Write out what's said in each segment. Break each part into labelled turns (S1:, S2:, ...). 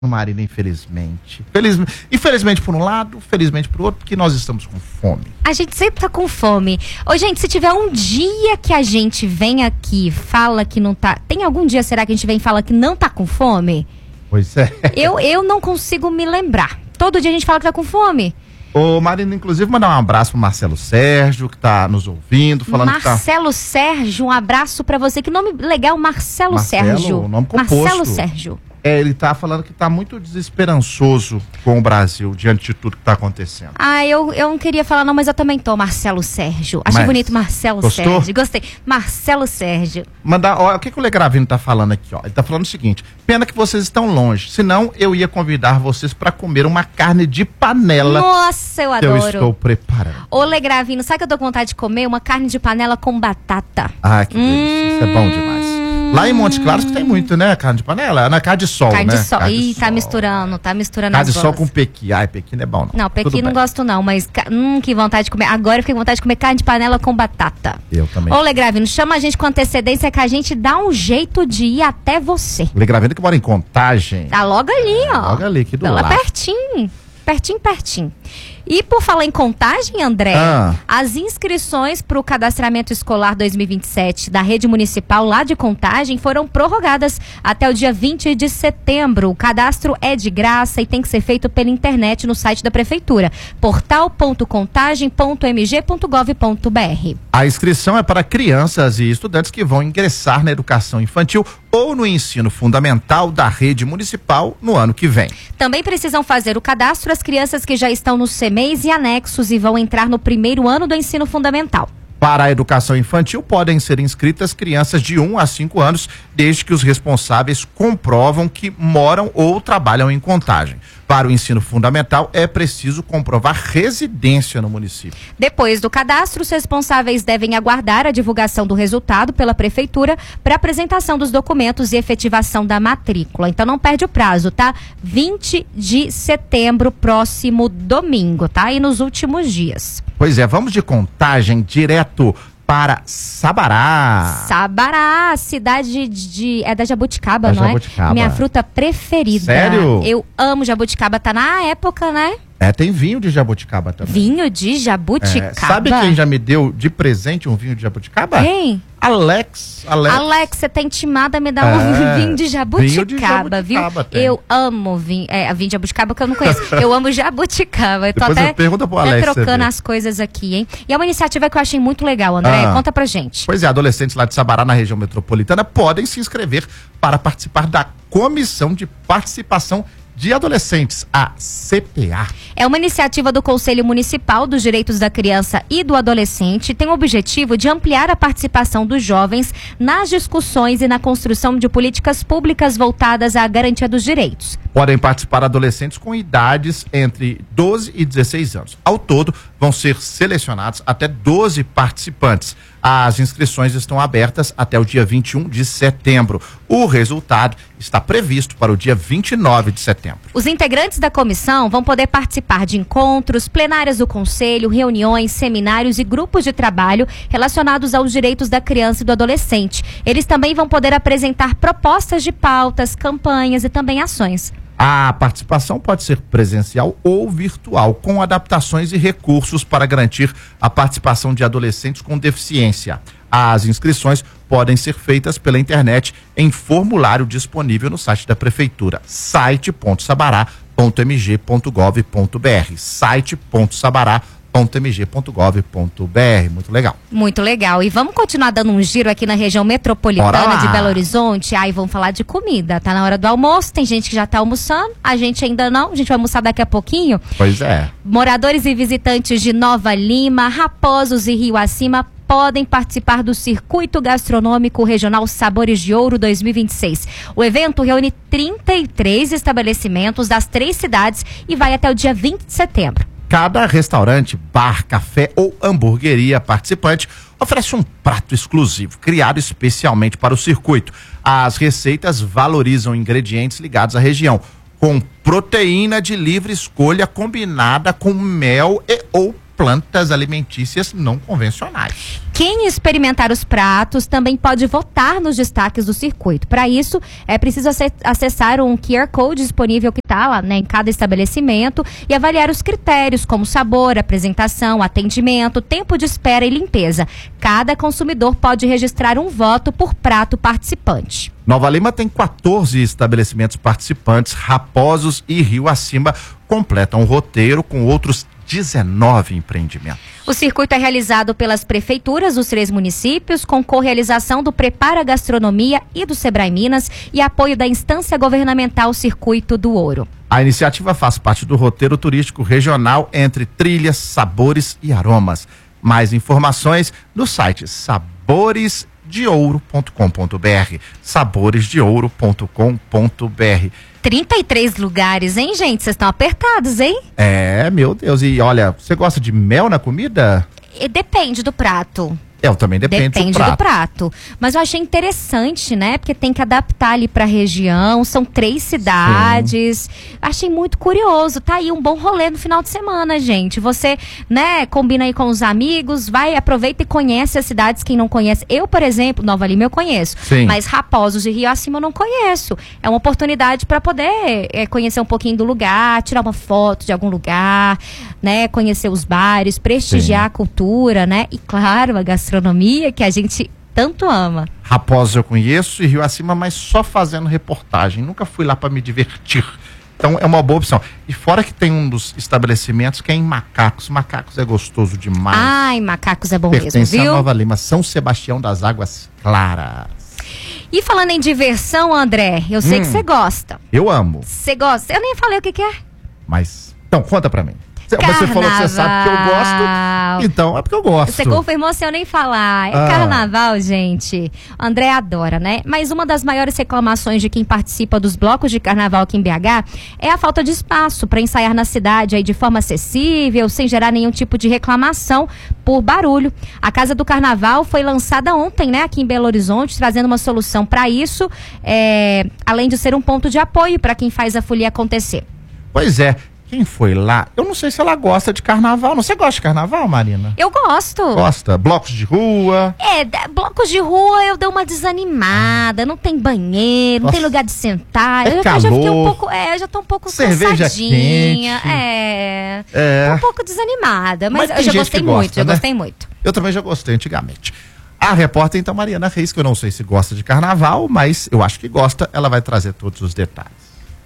S1: Marina, infelizmente. Infelizmente por um lado, felizmente por outro, porque nós estamos com fome.
S2: A gente sempre tá com fome. Ô, gente, se tiver um dia que a gente vem aqui e fala que não tá... Tem algum dia, será que a gente vem e fala que não tá com fome?
S1: Pois é.
S2: Eu não consigo me lembrar. Todo dia a gente fala que tá com fome.
S1: Ô, Marina, inclusive, mandar um abraço pro Marcelo Sérgio, que tá nos ouvindo, falando
S2: Marcelo Sérgio, um abraço pra você. Que nome legal, Marcelo Sérgio.
S1: Nome composto.
S2: Marcelo Sérgio.
S1: Ele tá falando que tá muito desesperançoso com o Brasil, diante de tudo que tá acontecendo.
S2: Eu não queria falar não, mas eu também tô, Marcelo Sérgio. Achei bonito, Marcelo
S1: Gostou?
S2: Sérgio. Gostei. Marcelo Sérgio.
S1: Olha, o que o Legravino tá falando aqui, ó. Ele tá falando o seguinte: pena que vocês estão longe, senão eu ia convidar vocês pra comer uma carne de panela.
S2: Nossa, eu adoro.
S1: Eu estou preparando.
S2: Ô, Legravino, sabe que eu tô com vontade de comer? Uma carne de panela com batata.
S1: Ah, que delícia. Isso é bom demais. Lá em Montes Claros que tem muito, né? Carne de panela. Na carne de sol,
S2: carne
S1: né?
S2: De sol. Ih, tá misturando
S1: carne
S2: as
S1: de sol
S2: bolas.
S1: com pequi. Ai, pequi não é bom, não.
S2: Não, pequi não gosto não, mas que vontade de comer. Agora eu fiquei com vontade de comer carne de panela com batata.
S1: Eu também.
S2: Ô, Legravino, chama a gente com antecedência que a gente dá um jeito de ir até você.
S1: Legravino que mora em Contagem.
S2: Tá logo ali, ó.
S1: Logo ali, aqui do lado.
S2: Lá pertinho. Pertinho. E por falar em Contagem, André, as inscrições para o cadastramento escolar 2027 da rede municipal lá de Contagem foram prorrogadas até o dia 20 de setembro. O cadastro é de graça e tem que ser feito pela internet no site da prefeitura, portal.contagem.mg.gov.br.
S1: A inscrição é para crianças e estudantes que vão ingressar na educação infantil ou no ensino fundamental da rede municipal no ano que vem.
S2: Também precisam fazer o cadastro as crianças que já estão nos CMEIs e anexos e vão entrar no primeiro ano do ensino fundamental.
S1: Para a educação infantil, podem ser inscritas crianças de 1 a 5 anos, desde que os responsáveis comprovam que moram ou trabalham em Contagem. Para o ensino fundamental, é preciso comprovar residência no município.
S2: Depois do cadastro, os responsáveis devem aguardar a divulgação do resultado pela prefeitura para apresentação dos documentos e efetivação da matrícula. Então não perde o prazo, tá? 20 de setembro, próximo domingo, tá? E nos últimos dias.
S1: Pois é, vamos de Contagem direto para Sabará.
S2: Sabará, cidade é da jabuticaba, não
S1: jabuticaba.
S2: É? Minha fruta preferida.
S1: Sério?
S2: Eu amo jabuticaba, tá na época, né?
S1: Tem vinho de jabuticaba também.
S2: Vinho de jabuticaba?
S1: Sabe quem já me deu de presente um vinho de jabuticaba?
S2: Quem?
S1: Alex,
S2: você tá intimada a me dar um vinho de jabuticaba, viu? Eu amo vinho de jabuticaba que eu não conheço. Eu amo jabuticaba. Eu tô
S1: pergunta pro Alex,
S2: trocando as coisas aqui, hein? E é uma iniciativa que eu achei muito legal, André. Conta pra gente.
S1: Pois é, adolescentes lá de Sabará, na região metropolitana, podem se inscrever para participar da Comissão de Participação de Adolescentes, a CPA.
S2: É uma iniciativa do Conselho Municipal dos Direitos da Criança e do Adolescente, tem o objetivo de ampliar a participação dos jovens nas discussões e na construção de políticas públicas voltadas à garantia dos direitos.
S1: Podem participar adolescentes com idades entre 12 e 16 anos. Ao todo, vão ser selecionados até 12 participantes. As inscrições estão abertas até o dia 21 de setembro. O resultado está previsto para o dia 29 de setembro.
S2: Os integrantes da comissão vão poder participar de encontros, plenárias do conselho, reuniões, seminários e grupos de trabalho relacionados aos direitos da criança e do adolescente. Eles também vão poder apresentar propostas de pautas, campanhas e também ações.
S1: A participação pode ser presencial ou virtual, com adaptações e recursos para garantir a participação de adolescentes com deficiência. As inscrições podem ser feitas pela internet em formulário disponível no site da Prefeitura, site.sabará.mg.gov.br, site.sabará.mg.gov.br. Muito legal.
S2: Muito legal. E vamos continuar dando um giro aqui na região metropolitana de Belo Horizonte. Aí vamos falar de comida. Tá na hora do almoço, tem gente que já tá almoçando, a gente ainda não. A gente vai almoçar daqui a pouquinho.
S1: Pois é.
S2: Moradores e visitantes de Nova Lima, Raposos e Rio Acima podem participar do Circuito Gastronômico Regional Sabores de Ouro 2026. O evento reúne 33 estabelecimentos das 3 cidades e vai até o dia 20 de setembro.
S1: Cada restaurante, bar, café ou hamburgueria participante oferece um prato exclusivo, criado especialmente para o circuito. As receitas valorizam ingredientes ligados à região, com proteína de livre escolha combinada com mel ou plantas alimentícias não convencionais.
S2: Quem experimentar os pratos também pode votar nos destaques do circuito. Para isso, é preciso acessar um QR Code disponível que está lá, né, em cada estabelecimento e avaliar os critérios como sabor, apresentação, atendimento, tempo de espera e limpeza. Cada consumidor pode registrar um voto por prato participante.
S1: Nova Lima tem 14 estabelecimentos participantes, Raposos e Rio Acima completam o roteiro com outros 19 empreendimentos.
S2: O circuito é realizado pelas prefeituras dos 3 municípios, com co-realização do Prepara Gastronomia e do Sebrae Minas e apoio da instância governamental Circuito do Ouro.
S1: A iniciativa faz parte do roteiro turístico regional entre trilhas, sabores e aromas. Mais informações no site saboresdeouro.com.br, saboresdeouro.com.br.
S2: 33 lugares, hein, gente? Vocês estão apertados, hein?
S1: É, meu Deus. E olha, você gosta de mel na comida?
S2: Depende do prato.
S1: Eu também depende do prato.
S2: Mas eu achei interessante, né? Porque tem que adaptar ali pra região. São 3 cidades. Sim. Achei muito curioso. Tá aí um bom rolê no final de semana, gente. Você, né, combina aí com os amigos, vai, aproveita e conhece as cidades, quem não conhece. Eu, por exemplo, Nova Lima eu conheço. Sim. Mas Raposos e Rio Acima eu não conheço. É uma oportunidade para poder conhecer um pouquinho do lugar, tirar uma foto de algum lugar, né? Conhecer os bares, prestigiar a cultura, né? E claro, a gastronomia que a gente tanto ama.
S1: Raposos eu conheço e Rio Acima, mas só fazendo reportagem. Nunca fui lá para me divertir. Então é uma boa opção. E fora que tem um dos estabelecimentos que é em Macacos. Macacos é gostoso demais.
S2: Ai, Macacos é bom mesmo, viu?
S1: Pertence a Nova Lima, São Sebastião das Águas Claras.
S2: E falando em diversão, André, eu sei que você gosta.
S1: Eu amo.
S2: Você gosta? Eu nem falei o que é.
S1: Mas, então, conta pra mim.
S2: Carnaval.
S1: Você falou que você sabe que eu gosto, então é porque eu gosto.
S2: Você confirmou sem eu nem falar. É carnaval, gente. O André adora, né? Mas uma das maiores reclamações de quem participa dos blocos de carnaval aqui em BH é a falta de espaço para ensaiar na cidade aí de forma acessível, sem gerar nenhum tipo de reclamação por barulho. A Casa do Carnaval foi lançada ontem, né, aqui em Belo Horizonte, trazendo uma solução para isso, além de ser um ponto de apoio para quem faz a folia acontecer.
S1: Pois é. Quem foi lá? Eu não sei se ela gosta de carnaval. Você gosta de carnaval, Marina?
S2: Eu gosto.
S1: Gosta? Blocos de rua?
S2: Blocos de rua eu dou uma desanimada. Não tem banheiro, não tem lugar de sentar.
S1: Eu
S2: já fiquei um pouco. Eu já tô um pouco
S1: cerveja
S2: cansadinha.
S1: Quente.
S2: Tô um pouco desanimada. Mas eu já gostei muito,
S1: né?
S2: Gostei muito.
S1: Eu também já gostei antigamente. A repórter, então, Mariana Reis, que eu não sei se gosta de carnaval, mas eu acho que gosta, ela vai trazer todos os detalhes.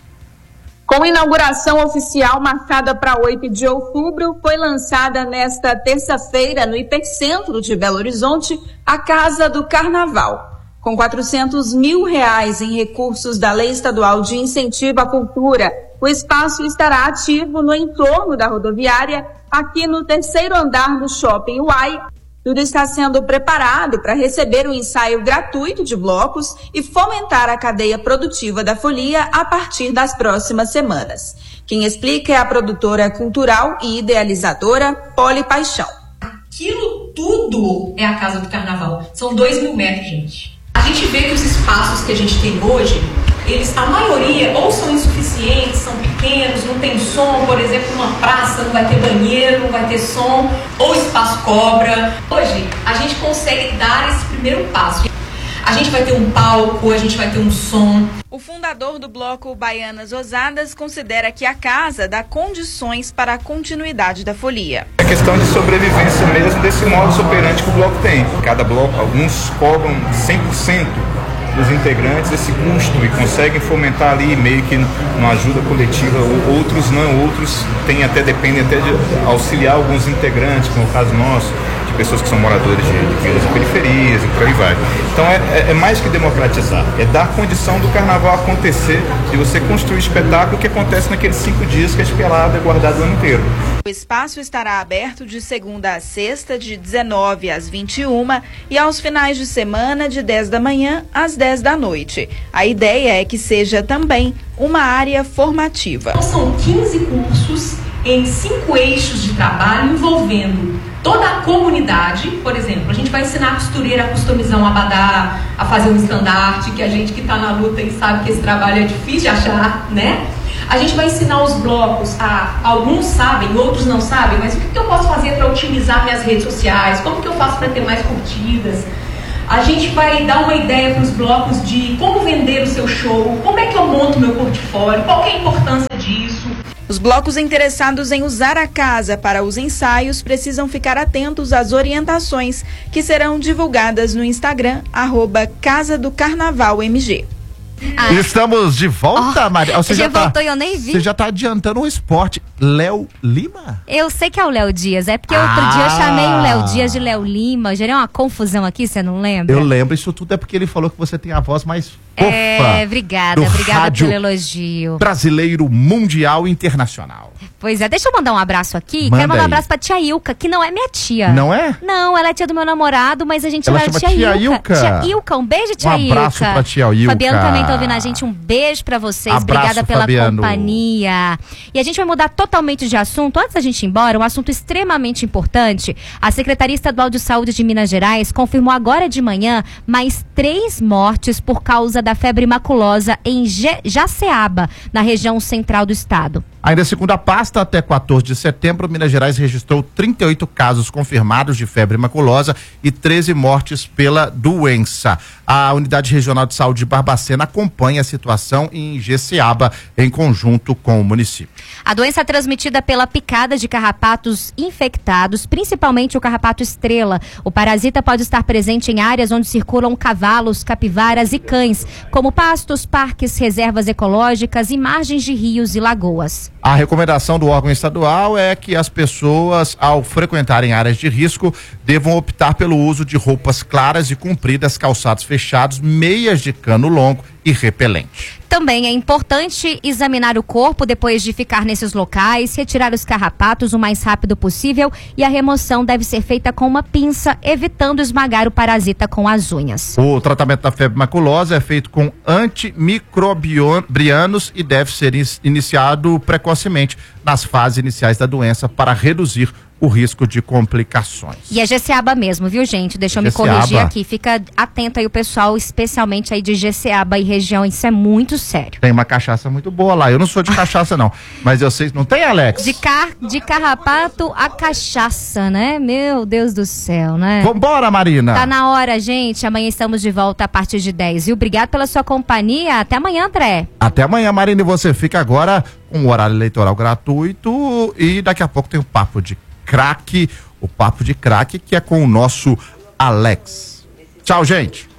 S3: Com inauguração oficial marcada para 8 de outubro, foi lançada nesta terça-feira no Hipercentro de Belo Horizonte a Casa do Carnaval. Com R$400 mil em recursos da Lei Estadual de Incentivo à Cultura, o espaço estará ativo no entorno da rodoviária, aqui no 3º andar do Shopping Uai. Tudo está sendo preparado para receber um ensaio gratuito de blocos e fomentar a cadeia produtiva da folia a partir das próximas semanas. Quem explica é a produtora cultural e idealizadora Poli Paixão.
S4: Aquilo tudo é a Casa do Carnaval. São 2.000 metros, gente. A gente vê que os espaços que a gente tem hoje, a maioria ou são insuficientes, são pequenos, não tem som. Por exemplo, numa praça não vai ter banheiro, não vai ter som, ou espaço cobra. Hoje a gente consegue dar esse primeiro passo. A gente vai ter um palco, a gente vai ter um som.
S3: O fundador do bloco Baianas Ousadas considera que a casa dá condições para a continuidade da folia.
S5: É questão de sobrevivência mesmo desse modus operandi que o bloco tem. Cada bloco, alguns cobram 100% dos integrantes esse custo e conseguem fomentar ali meio que uma ajuda coletiva, outros não, outros dependem até de auxiliar alguns integrantes, como o caso nosso, de pessoas que são moradores de vilas e periferias e por aí vai. Então é mais que democratizar, é dar condição do carnaval acontecer, de você construir o espetáculo que acontece naqueles 5 dias que a espelada é guardada o ano inteiro.
S3: O espaço estará aberto de segunda a sexta, de 19 às 21 e aos finais de semana, de 10 da manhã às 10 da noite. A ideia é que seja também uma área formativa.
S4: Então, são 15 cursos em 5 eixos de trabalho envolvendo toda a comunidade. Por exemplo, a gente vai ensinar a costureira a customizar um abadá, a fazer um estandarte, que a gente que está na luta e sabe que esse trabalho é difícil de achar, né? A gente vai ensinar os blocos, alguns sabem, outros não sabem, mas o que eu posso fazer para otimizar minhas redes sociais? Como que eu faço para ter mais curtidas? A gente vai dar uma ideia para os blocos de como vender o seu show, como é que eu monto meu portfólio, qual que é a importância disso.
S3: Os blocos interessados em usar a casa para os ensaios precisam ficar atentos às orientações que serão divulgadas no Instagram, @CasaDoCarnavalMG.
S1: Estamos de volta, Maria.
S2: Você já voltou e eu nem vi.
S1: Você já tá adiantando um esporte. Léo Lima?
S2: Eu sei que é o Léo Dias, é porque outro dia eu chamei o Léo Dias de Léo Lima, gerei uma confusão aqui, você não lembra?
S1: Eu lembro, isso tudo é porque ele falou que você tem a voz mais fofa.
S2: Obrigada pelo elogio.
S1: Brasileiro, mundial e internacional.
S2: Pois é, deixa eu mandar um abraço aqui. Quero mandar um abraço pra tia Ilka, que não é minha tia.
S1: Não é?
S2: Não, ela é tia do meu namorado, mas a gente
S1: ela
S2: chama
S1: tia Ilka.
S2: Tia Ilka, um beijo, tia Ilka.
S1: Um abraço pra tia Ilka.
S2: Fabiano também tá ouvindo a gente, um beijo pra vocês.
S1: Abraço,
S2: obrigada pela
S1: Fabiano.
S2: companhia. E a gente vai mudar totalmente de assunto. Antes da gente ir embora, um assunto extremamente importante. A Secretaria Estadual de Saúde de Minas Gerais confirmou agora de manhã mais 3 mortes por causa da febre maculosa em Jaceaba, na região central do estado.
S1: Ainda segundo a pasta, até 14 de setembro, Minas Gerais registrou 38 casos confirmados de febre maculosa e 13 mortes pela doença. A Unidade Regional de Saúde de Barbacena acompanha a situação em Jaceaba, em conjunto com o município.
S2: A doença é transmitida pela picada de carrapatos infectados, principalmente o carrapato estrela. O parasita pode estar presente em áreas onde circulam cavalos, capivaras e cães, como pastos, parques, reservas ecológicas e margens de rios e lagoas.
S1: A recomendação do órgão estadual é que as pessoas, ao frequentarem áreas de risco, devam optar pelo uso de roupas claras e compridas, calçados fechados, meias de cano longo e repelente.
S2: Também é importante examinar o corpo depois de ficar nesses locais, retirar os carrapatos o mais rápido possível e a remoção deve ser feita com uma pinça, evitando esmagar o parasita com as unhas.
S1: O tratamento da febre maculosa é feito com antimicrobianos e deve ser iniciado precocemente nas fases iniciais da doença para reduzir o risco de complicações.
S2: E é Jaceaba mesmo, viu, gente? Deixa eu me corrigir aqui. Fica atento aí o pessoal, especialmente aí de Jaceaba e região. Isso é muito sério.
S1: Tem uma cachaça muito boa lá. Eu não sou de cachaça, não. Mas eu sei... Não tem, Alex?
S2: De carrapato a cachaça, né? Meu Deus do céu, né?
S1: Vambora, Marina!
S2: Tá na hora, gente. Amanhã estamos de volta a partir de 10, viu? Obrigado pela sua companhia. Até amanhã, André.
S1: Até amanhã, Marina. E você fica agora com o horário eleitoral gratuito e daqui a pouco tem o Papo de Craque, o Papo de Craque, que é com o nosso Alex. Tchau, gente.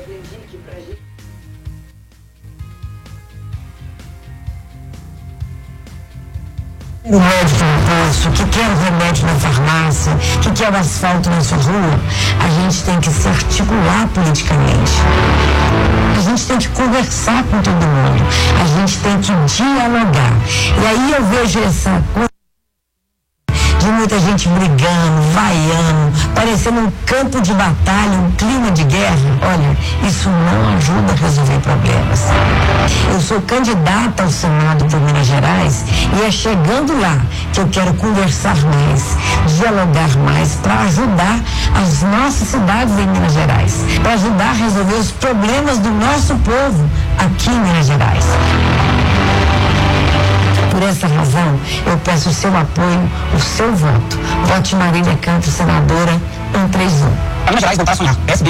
S6: O médico no posto, que quer o remédio na farmácia, que quer o asfalto na sua rua, a gente tem que se articular politicamente. A gente tem que conversar com todo mundo. A gente tem que dialogar. E aí eu vejo essa coisa de muita gente brigando, vaiando, parecendo um campo de batalha, um clima de guerra. Olha, isso não ajuda a resolver problemas. Eu sou candidata ao Senado por Minas Gerais e é chegando lá que eu quero conversar mais, dialogar mais, para ajudar as nossas cidades em Minas Gerais, para ajudar a resolver os problemas do nosso povo aqui em Minas Gerais. Por essa razão, eu peço o seu apoio, o seu voto. Vote Marília Campos, senadora 131.
S7: Minas Gerais voltar a sonhar. PSB